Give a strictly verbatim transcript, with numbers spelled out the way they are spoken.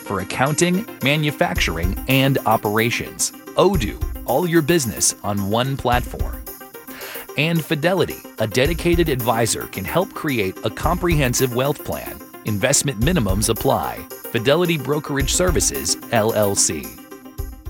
for accounting, manufacturing, and operations. Odoo, all your business on one platform. And Fidelity, a dedicated advisor, can help create a comprehensive wealth plan. Investment minimums apply. Fidelity Brokerage Services, L L C.